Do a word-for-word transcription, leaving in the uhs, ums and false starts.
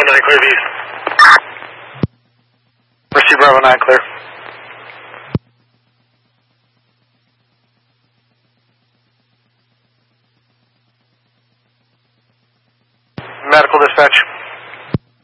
nine, clear these. Receive Bravo nine, clear. Medical dispatch.